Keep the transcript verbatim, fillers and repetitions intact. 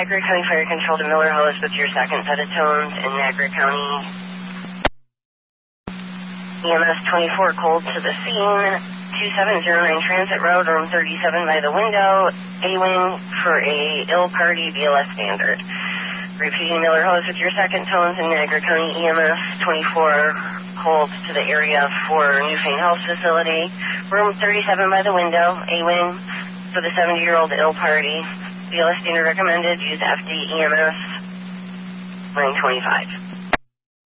Niagara County Fire Control to Miller Hose with your second set of tones in Niagara County. E M S twenty-four cold to the scene. two seven zero nine Transit Road, room thirty-seven by the window. A-wing for a ill party, B L S standard. Repeating Miller Hose with your second tones in Niagara County. E M S twenty-four cold to the area for Newfane Health Facility. Room thirty-seven by the window. A-wing for the seventy-year-old ill party. B L S standard recommended. Use F D E M S nine twenty-five.